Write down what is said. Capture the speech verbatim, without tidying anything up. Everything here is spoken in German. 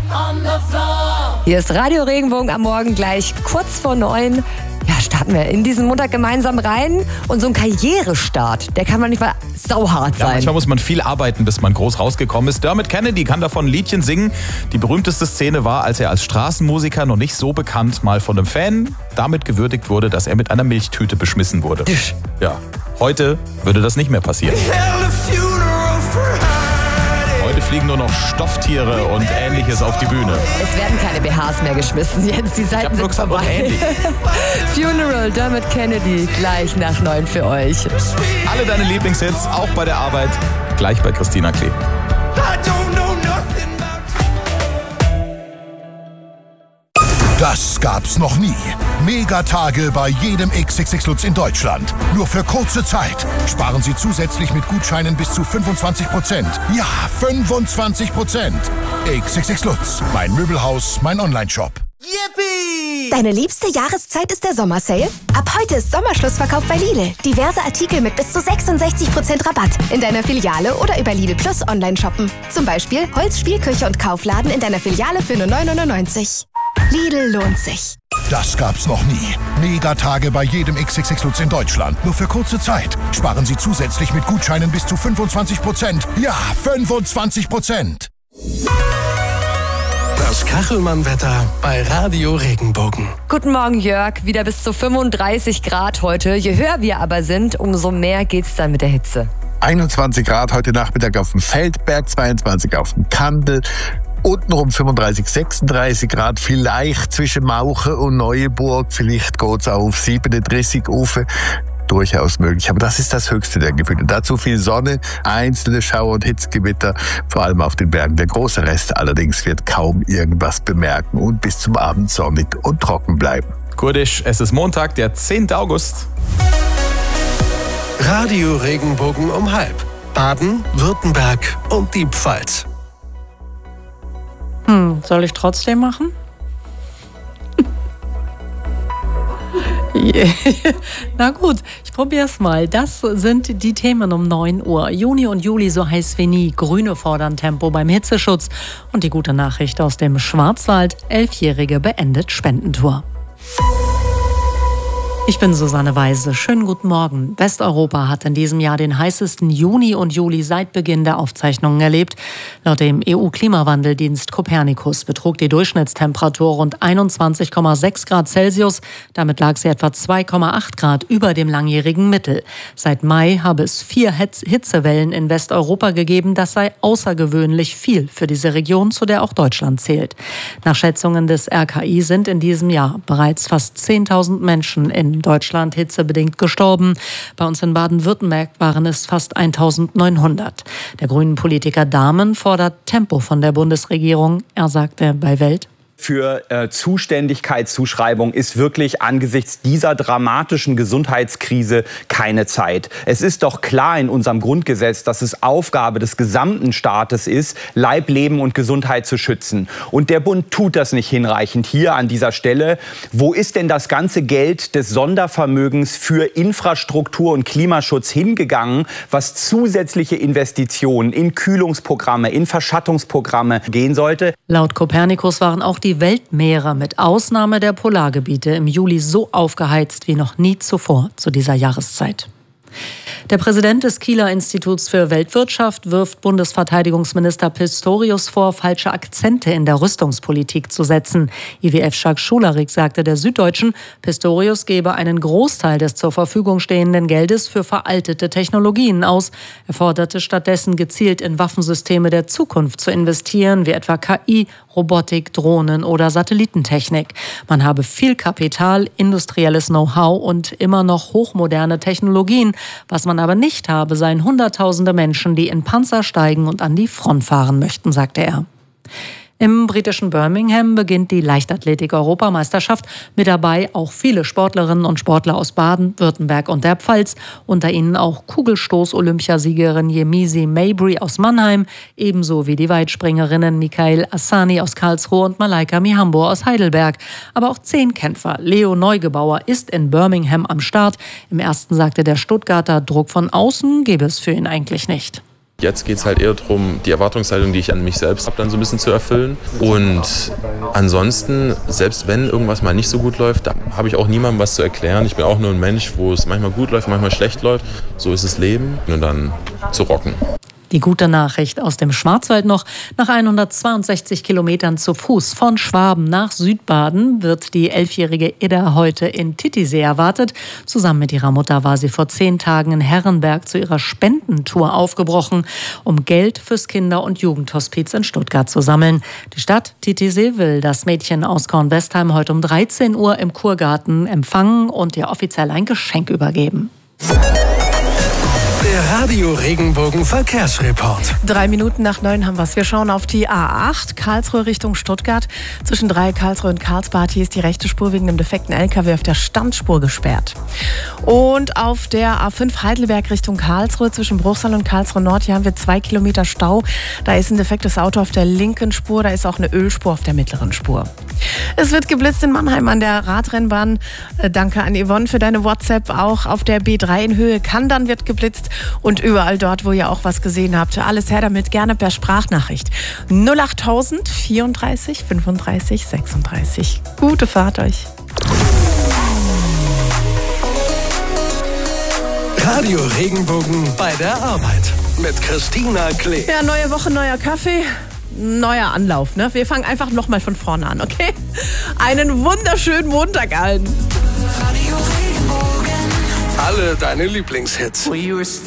Hier ist Radio Regenbogen am Morgen gleich kurz vor neun. Ja, starten wir in diesen Montag gemeinsam rein. Und so ein Karrierestart, der kann manchmal sauhart sein. Ja, manchmal muss man viel arbeiten, bis man groß rausgekommen ist. Dermot Kennedy kann davon ein Liedchen singen. Die berühmteste Szene war, als er als Straßenmusiker, noch nicht so bekannt, mal von einem Fan damit gewürdigt wurde, dass er mit einer Milchtüte beschmissen wurde. Tisch. Ja, heute würde das nicht mehr passieren. Heute fliegen nur noch Stofftiere und Ähnliches auf die Bühne. Es werden keine B Hs mehr geschmissen, jetzt die Seiten sind vorbei. Funeral, Dermot Kennedy, gleich nach neun für euch. Alle deine Lieblingshits, auch bei der Arbeit, gleich bei Christina Klee. Das gab's noch nie. Megatage bei jedem X X X Lutz in Deutschland. Nur für kurze Zeit. Sparen Sie zusätzlich mit Gutscheinen bis zu fünfundzwanzig Prozent. Ja, fünfundzwanzig Prozent. X X X Lutz, mein Möbelhaus, mein Onlineshop. Yippie! Deine liebste Jahreszeit ist der Sommersale? Ab heute ist Sommerschlussverkauf bei Lidl. Diverse Artikel mit bis zu sechsundsechzig Prozent Rabatt. In deiner Filiale oder über Lidl Plus online shoppen. Zum Beispiel Holz, Spielküche und Kaufladen in deiner Filiale für nur neun neunundneunzig. Lidl lohnt sich. Das gab's noch nie. Megatage bei jedem X X X Lutz in Deutschland. Nur für kurze Zeit. Sparen Sie zusätzlich mit Gutscheinen bis zu fünfundzwanzig Prozent. Ja, fünfundzwanzig Prozent. Das Kachelmann-Wetter bei Radio Regenbogen. Guten Morgen, Jörg. Wieder bis zu fünfunddreißig Grad heute. Je höher wir aber sind, umso mehr geht's dann mit der Hitze. einundzwanzig Grad heute Nachmittag auf dem Feldberg, zweiundzwanzig auf dem Kandel. Untenrum fünfunddreißig, sechsunddreißig Grad, vielleicht zwischen Mauche und Neuenburg. Vielleicht geht es auch auf siebenunddreißig rauf. Durchaus möglich. Aber das ist das höchste der Gefühle. Dazu viel Sonne, einzelne Schauer und Hitzgewitter, vor allem auf den Bergen. Der große Rest allerdings wird kaum irgendwas bemerken und bis zum Abend sonnig und trocken bleiben. Kurdisch, es ist Montag, der zehnten August. Radio Regenbogen um halb. Baden, Württemberg und die Pfalz. Hm, soll ich trotzdem machen? Yeah. Na gut, ich probiere es mal. Das sind die Themen um neun Uhr. Juni und Juli so heiß wie nie. Grüne fordern Tempo beim Hitzeschutz. Und die gute Nachricht aus dem Schwarzwald. Elfjährige beendet Spendentour. Ich bin Susanne Weise. Schönen guten Morgen. Westeuropa hat in diesem Jahr den heißesten Juni und Juli seit Beginn der Aufzeichnungen erlebt. Laut dem E U-Klimawandeldienst Copernicus betrug die Durchschnittstemperatur rund einundzwanzig Komma sechs Grad Celsius. Damit lag sie etwa zwei Komma acht Grad über dem langjährigen Mittel. Seit Mai habe es vier Hitzewellen in Westeuropa gegeben. Das sei außergewöhnlich viel für diese Region, zu der auch Deutschland zählt. Nach Schätzungen des R K I sind in diesem Jahr bereits fast zehntausend Menschen in Deutschland hitzebedingt gestorben. Bei uns in Baden-Württemberg waren es fast eintausendneunhundert. Der grünen Politiker Dahmen fordert Tempo von der Bundesregierung. Er sagte bei Welt: Für äh, Zuständigkeitszuschreibung ist wirklich angesichts dieser dramatischen Gesundheitskrise keine Zeit. Es ist doch klar in unserem Grundgesetz, dass es Aufgabe des gesamten Staates ist, Leib, Leben und Gesundheit zu schützen. Und der Bund tut das nicht hinreichend hier an dieser Stelle. Wo ist denn das ganze Geld des Sondervermögens für Infrastruktur und Klimaschutz hingegangen, was zusätzliche Investitionen in Kühlungsprogramme, in Verschattungsprogramme gehen sollte? Laut Copernicus waren auch die Die Weltmeere mit Ausnahme der Polargebiete im Juli so aufgeheizt wie noch nie zuvor zu dieser Jahreszeit. Der Präsident des Kieler Instituts für Weltwirtschaft wirft Bundesverteidigungsminister Pistorius vor, falsche Akzente in der Rüstungspolitik zu setzen. I W F-Chef Schularik sagte der Süddeutschen, Pistorius gebe einen Großteil des zur Verfügung stehenden Geldes für veraltete Technologien aus. Er forderte stattdessen gezielt in Waffensysteme der Zukunft zu investieren, wie etwa K I, Robotik, Drohnen oder Satellitentechnik. Man habe viel Kapital, industrielles Know-how und immer noch hochmoderne Technologien. Was man aber nicht habe, seien Hunderttausende Menschen, die in Panzer steigen und an die Front fahren möchten, sagte er. Im britischen Birmingham beginnt die Leichtathletik-Europameisterschaft. Mit dabei auch viele Sportlerinnen und Sportler aus Baden, Württemberg und der Pfalz. Unter ihnen auch Kugelstoß-Olympiasiegerin Yemisi Mabry aus Mannheim, ebenso wie die Weitspringerinnen Mikael Assani aus Karlsruhe und Malaika Mihambo aus Heidelberg. Aber auch Zehnkämpfer Leo Neugebauer ist in Birmingham am Start. Im ersten sagte der Stuttgarter, Druck von außen gebe es für ihn eigentlich nicht. Jetzt geht es halt eher darum, die Erwartungshaltung, die ich an mich selbst habe, dann so ein bisschen zu erfüllen. Und ansonsten, selbst wenn irgendwas mal nicht so gut läuft, da habe ich auch niemandem was zu erklären. Ich bin auch nur ein Mensch, wo es manchmal gut läuft, manchmal schlecht läuft. So ist das Leben. Und dann zu rocken. Die gute Nachricht aus dem Schwarzwald noch. Nach hundertzweiundsechzig Kilometern zu Fuß von Schwaben nach Südbaden wird die elfjährige Ida heute in Titisee erwartet. Zusammen mit ihrer Mutter war sie vor zehn Tagen in Herrenberg zu ihrer Spendentour aufgebrochen, um Geld fürs Kinder- und Jugendhospiz in Stuttgart zu sammeln. Die Stadt Titisee will das Mädchen aus Kornwestheim heute um dreizehn Uhr im Kurgarten empfangen und ihr offiziell ein Geschenk übergeben. Der Radio Regenbogen Verkehrsreport. Drei Minuten nach neun haben wir es. Wir schauen auf die A acht, Karlsruhe Richtung Stuttgart. Zwischen drei Karlsruhe und Karlsbad. Hier ist die rechte Spur wegen einem defekten L K W auf der Standspur gesperrt. Und auf der A fünf Heidelberg Richtung Karlsruhe zwischen Bruchsal und Karlsruhe Nord. Hier haben wir zwei Kilometer Stau. Da ist ein defektes Auto auf der linken Spur. Da ist auch eine Ölspur auf der mittleren Spur. Es wird geblitzt in Mannheim an der Radrennbahn. Danke an Yvonne für deine WhatsApp. Auch auf der B drei in Höhe Kandern wird geblitzt. Und überall dort, wo ihr auch was gesehen habt. Alles her damit, gerne per Sprachnachricht. null achttausend vierunddreißig fünfunddreißig sechsunddreißig. Gute Fahrt euch. Radio Regenbogen bei der Arbeit. Mit Christina Klee. Ja, neue Woche, neuer Kaffee. Neuer Anlauf, ne? Wir fangen einfach nochmal von vorne an, okay? Einen wunderschönen Montag allen. Alle deine Lieblingshits.